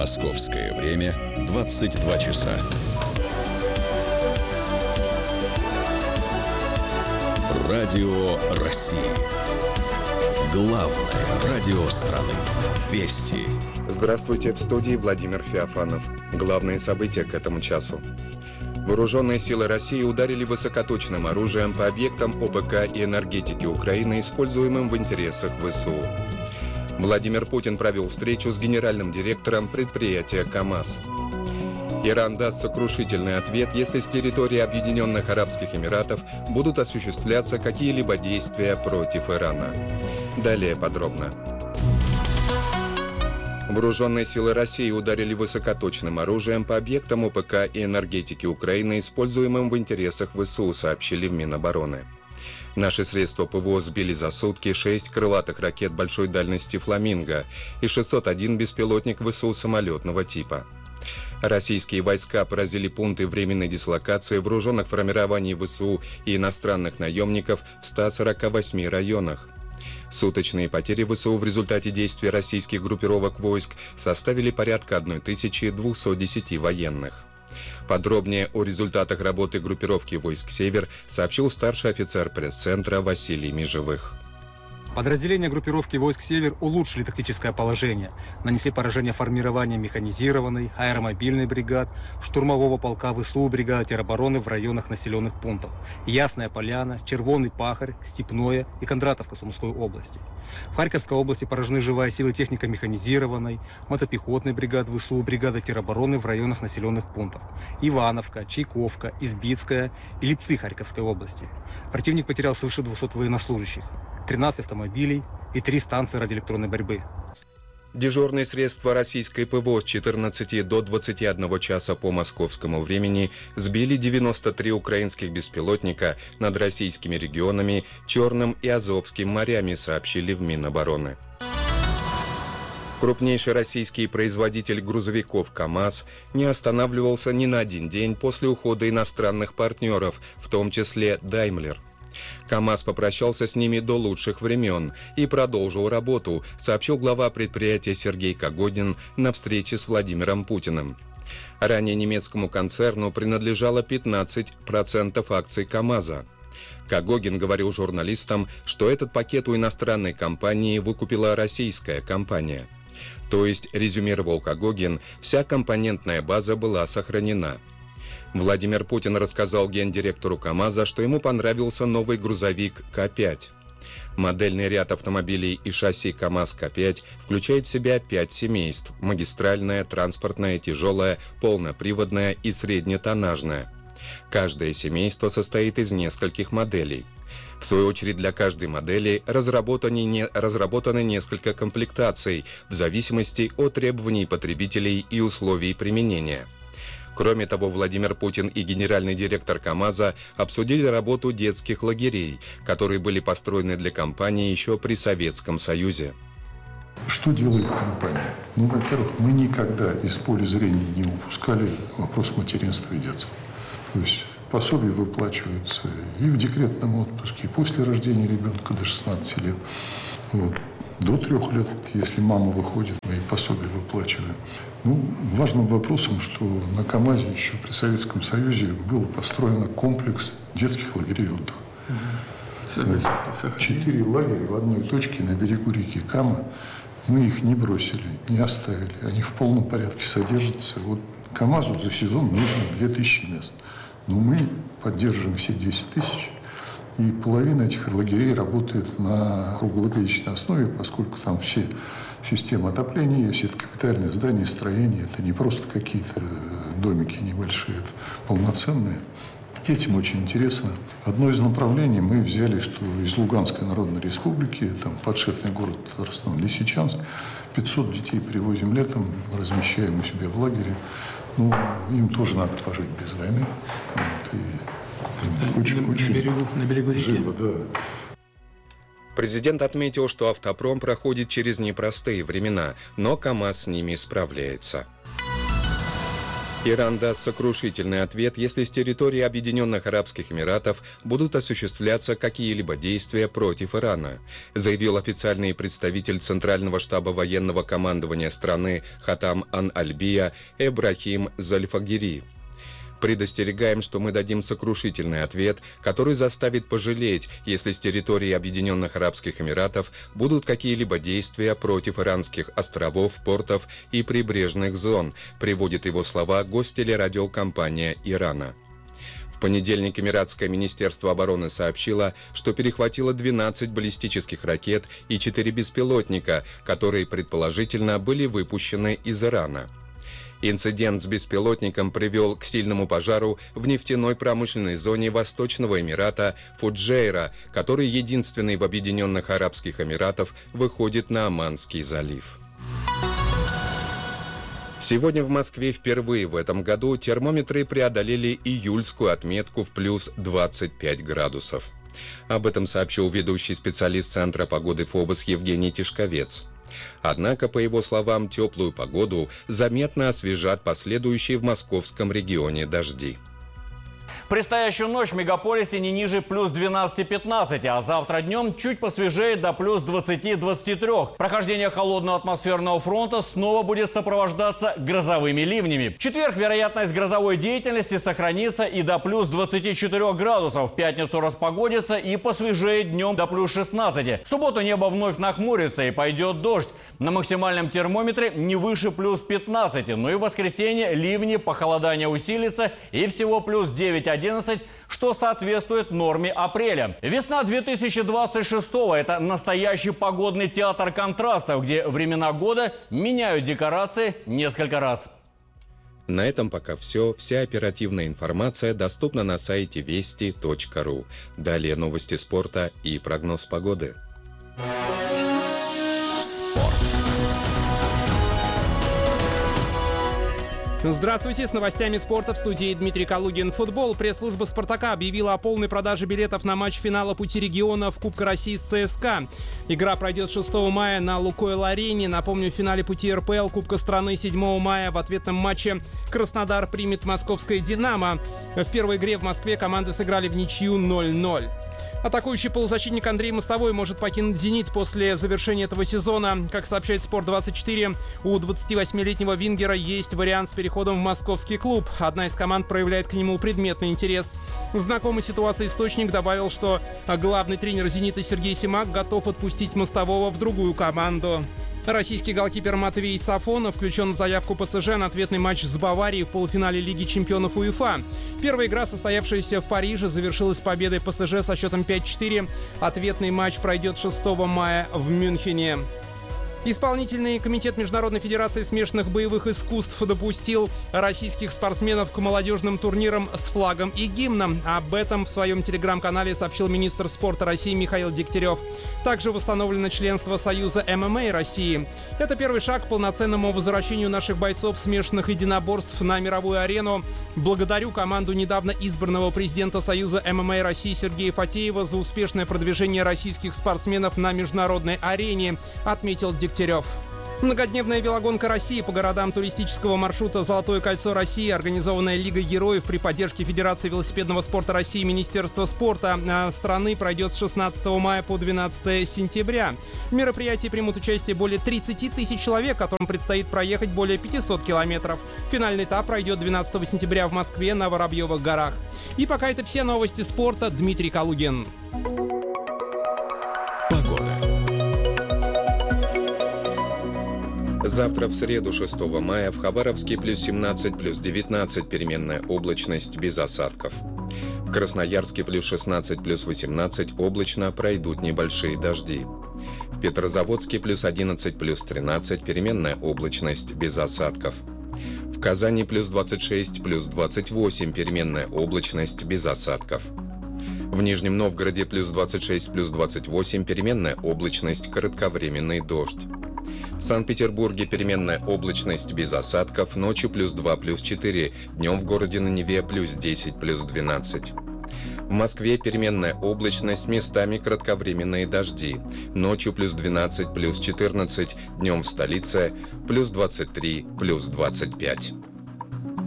Московское время 22 часа. Радио России. Главное радио страны. Вести. Здравствуйте, в студии Владимир Феофанов. Главные события к этому часу. Вооруженные силы России ударили высокоточным оружием по объектам ОПК и энергетики Украины, используемым в интересах ВСУ. Владимир Путин провел встречу с генеральным директором предприятия КАМАЗ. Иран даст сокрушительный ответ, если с территории Объединенных Арабских Эмиратов будут осуществляться какие-либо действия против Ирана. Далее подробно. Вооруженные силы России ударили высокоточным оружием по объектам ОПК и энергетики Украины, используемым в интересах ВСУ, сообщили в Минобороны. Наши средства ПВО сбили за сутки 6 крылатых ракет большой дальности «Фламинго» и 601 беспилотник ВСУ самолетного типа. Российские войска поразили пункты временной дислокации вооруженных формирований ВСУ и иностранных наемников в 148 районах. Суточные потери ВСУ в результате действий российских группировок войск составили порядка 1210 военных. Подробнее о результатах работы группировки войск «Север» сообщил старший офицер пресс-центра Василий Межевых. Подразделения группировки войск «Север» улучшили тактическое положение, нанесли поражение формированиям механизированной, аэромобильной бригад, штурмового полка ВСУ, бригады теробороны в районах населенных пунктов Ясная Поляна, Червоный Пахарь, Степное и Кондратовка Сумской области. В Харьковской области поражены живая сила техника механизированной, мотопехотной бригады ВСУ, бригада теробороны в районах населенных пунктов Ивановка, Чайковка, Избицкая и Липцы Харьковской области. Противник потерял свыше 200 военнослужащих, 13 автомобилей и 3 станции радиоэлектронной борьбы. Дежурные средства российской ПВО с 14 до 21 часа по московскому времени сбили 93 украинских беспилотника над российскими регионами Черным и Азовским морями, сообщили в Минобороны. Крупнейший российский производитель грузовиков КАМАЗ не останавливался ни на один день после ухода иностранных партнеров, в том числе Daimler. КАМАЗ попрощался с ними до лучших времен и продолжил работу, сообщил глава предприятия Сергей Когодин на встрече с Владимиром Путиным. Ранее немецкому концерну принадлежало 15% акций КАМАЗа. Когогин говорил журналистам, что этот пакет у иностранной компании выкупила российская компания. То есть, резюмировал Когогин, вся компонентная база была сохранена. Владимир Путин рассказал гендиректору КАМАЗа, что ему понравился новый грузовик К5. Модельный ряд автомобилей и шасси КАМАЗ К5 включает в себя 5 семейств – магистральное, транспортное, тяжелое, полноприводное и среднетоннажное. Каждое семейство состоит из нескольких моделей. В свою очередь, для каждой модели разработаны несколько комплектаций в зависимости от требований потребителей и условий применения. Кроме того, Владимир Путин и генеральный директор КАМАЗа обсудили работу детских лагерей, которые были построены для компании еще при Советском Союзе. Что делает компания? Во-первых, мы никогда из поля зрения не упускали вопрос материнства и детства. То есть пособие выплачивается и в декретном отпуске, и после рождения ребенка до 16 лет. До 3 лет, если мама выходит, мы и пособие выплачиваем. Важным вопросом, что на КАМАЗе еще при Советском Союзе был построен комплекс детских лагерей отдыха. 4 лагеря в одной точке на берегу реки Кама. Мы их не бросили, не оставили. Они в полном порядке содержатся. КАМАЗу за сезон нужно 2000 мест. Но мы поддерживаем все 10 тысяч. И половина этих лагерей работает на круглогодичной основе, поскольку там все системы отопления есть, это капитальное здание, строение, это не просто какие-то домики небольшие, это полноценные. Детям очень интересно. Одно из направлений мы взяли, что из Луганской Народной Республики, там подшефный город Татарстан, Лисичанск, 500 детей привозим летом, размещаем у себя в лагере. Им тоже надо пожить без войны. На берегу реки. Живо, да. Президент отметил, что автопром проходит через непростые времена, но КАМАЗ с ними справляется. Иран даст сокрушительный ответ, если с территории Объединенных Арабских Эмиратов будут осуществляться какие-либо действия против Ирана, заявил официальный представитель Центрального штаба военного командования страны Хатам ан-Альбия Эбрахим Зальфагири. Предостерегаем, что мы дадим сокрушительный ответ, который заставит пожалеть, если с территории Объединенных Арабских Эмиратов будут какие-либо действия против иранских островов, портов и прибрежных зон, приводит его слова гостелерадиокомпания Ирана. В понедельник Эмиратское министерство обороны сообщило, что перехватило 12 баллистических ракет и 4 беспилотника, которые предположительно были выпущены из Ирана. Инцидент с беспилотником привел к сильному пожару в нефтяной промышленной зоне Восточного Эмирата Фуджейра, который единственный в Объединенных Арабских Эмиратах выходит на Оманский залив. Сегодня в Москве впервые в этом году термометры преодолели июльскую отметку в плюс 25 градусов. Об этом сообщил ведущий специалист Центра погоды ФОБОС Евгений Тишковец. Однако, по его словам, теплую погоду заметно освежат последующие в московском регионе дожди. Предстоящую ночь в мегаполисе не ниже плюс 12-15, а завтра днем чуть посвежеет до плюс 20-23. Прохождение холодного атмосферного фронта снова будет сопровождаться грозовыми ливнями. В четверг вероятность грозовой деятельности сохранится и до плюс 24 градусов. В пятницу распогодится и посвежеет днем до плюс 16. В субботу небо вновь нахмурится и пойдет дождь. На максимальном термометре не выше плюс 15. Но и в воскресенье ливни, похолодание усилится и всего плюс 9-11, что соответствует норме апреля. Весна 2026-го – это настоящий погодный театр контрастов, где времена года меняют декорации несколько раз. На этом пока все. Вся оперативная информация доступна на сайте вести.ру. Далее новости спорта и прогноз погоды. Спорт. Здравствуйте, с новостями спорта в студии Дмитрий Калугин. Футбол. Пресс-служба «Спартака» объявила о полной продаже билетов на матч финала Пути регионов Кубка России с ЦСКА. Игра пройдет 6 мая на Лукойл-арене. Напомню, в финале Пути РПЛ Кубка страны 7 мая в ответном матче Краснодар примет московское «Динамо». В первой игре в Москве команды сыграли в ничью 0-0. Атакующий полузащитник Андрей Мостовой может покинуть «Зенит» после завершения этого сезона. Как сообщает «Спорт-24», у 28-летнего вингера есть вариант с переходом в московский клуб. Одна из команд проявляет к нему предметный интерес. Знакомый ситуации источник добавил, что главный тренер «Зенита» Сергей Симак готов отпустить Мостового в другую команду. Российский голкипер Матвей Сафонов включен в заявку ПСЖ на ответный матч с Баварией в полуфинале Лиги чемпионов УЕФА. Первая игра, состоявшаяся в Париже, завершилась победой ПСЖ со счетом 5-4. Ответный матч пройдет 6 мая в Мюнхене. Исполнительный комитет Международной федерации смешанных боевых искусств допустил российских спортсменов к молодежным турнирам с флагом и гимном. Об этом в своем телеграм-канале сообщил министр спорта России Михаил Дегтярев. Также восстановлено членство Союза ММА России. Это первый шаг к полноценному возвращению наших бойцов смешанных единоборств на мировую арену. Благодарю команду недавно избранного президента Союза ММА России Сергея Фатеева за успешное продвижение российских спортсменов на международной арене, отметил Дегтярев. Многодневная велогонка России по городам туристического маршрута «Золотое кольцо России», организованная Лигой героев при поддержке Федерации велосипедного спорта России и Министерства спорта страны, пройдет с 16 мая по 12 сентября. В мероприятии примут участие более 30 тысяч человек, которым предстоит проехать более 500 километров. Финальный этап пройдет 12 сентября в Москве на Воробьевых горах. И пока это все новости спорта. Дмитрий Калугин. Погода. Завтра, в среду, 6 мая, в Хабаровске плюс 17, плюс 19, переменная облачность, без осадков. В Красноярске плюс 16, плюс 18, облачно, пройдут небольшие дожди. В Петрозаводске плюс 11, плюс 13, переменная облачность, без осадков. В Казани плюс 26, плюс 28, переменная облачность, без осадков. В Нижнем Новгороде плюс 26, плюс 28, переменная облачность, кратковременный дождь. В Санкт-Петербурге переменная облачность без осадков, ночью плюс 2, плюс 4, днем в городе на Неве плюс 10, плюс 12. В Москве переменная облачность, местами кратковременные дожди, ночью плюс 12, плюс 14, днем в столице плюс 23, плюс 25.